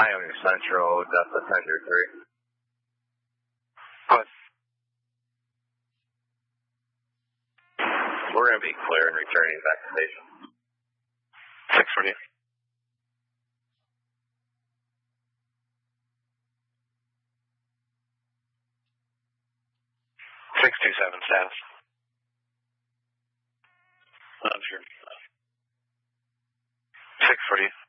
Ionia Central, Delta Thunder 3. What? We're going to be clear and returning back to station. 640. 627 status. I'm sure. 640.